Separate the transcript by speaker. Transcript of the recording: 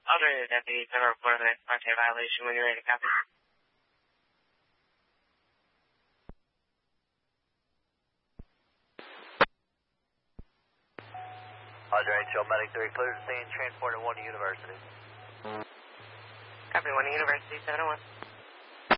Speaker 1: Alternative deputies have reported an ex parte violation when you're ready to copy.
Speaker 2: Roger, HL Medic 3, clear to scene, transporting 1 to University.
Speaker 1: Copy 1 to University, 701.